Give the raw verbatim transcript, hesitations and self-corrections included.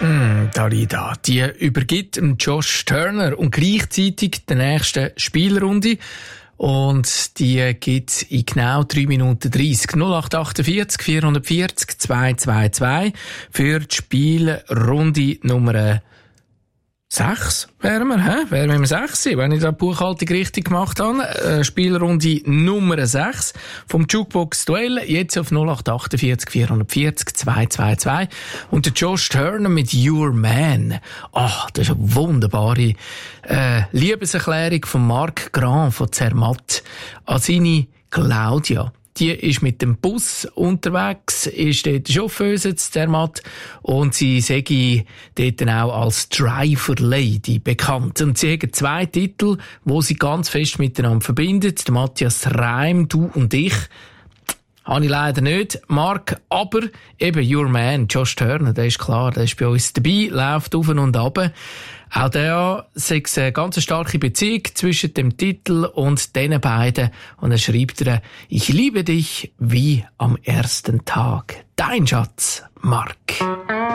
Mm, Dalida, die übergibt Josh Turner und gleichzeitig der nächsten Spielrunde. Und die gibt in genau drei Minuten dreißig. null acht achtundvierzig vierhundertvierzig zweihundertzweiundzwanzig für die Spielrunde Nummer sechs wären wir, hä? Wären wir im sechs, wenn ich da die Buchhaltung richtig gemacht habe. Äh, Spielrunde Nummer sechs vom Jukebox Duell. Jetzt auf null acht achtundvierzig vierhundertvierzig zweihundertzweiundzwanzig. Und der Josh Turner mit Your Man. Ach, das ist eine wunderbare äh, Liebeserklärung von Marc Grand von Zermatt an seine Claudia. Die ist mit dem Bus unterwegs, ist dort Chauffeuse zu Zermatt und sie sei dort auch als Driver Lady bekannt. Und sie haben zwei Titel, wo sie ganz fest miteinander verbindet. Der Matthias Reim, Du und ich. Habe ich leider nicht, Marc, aber eben Your Man, Josh Turner, der ist klar, der ist bei uns dabei, läuft auf und ab. Auch der sagt eine ganz starke Beziehung zwischen dem Titel und den beiden. Und er schreibt er, ich liebe dich wie am ersten Tag. Dein Schatz, Marc.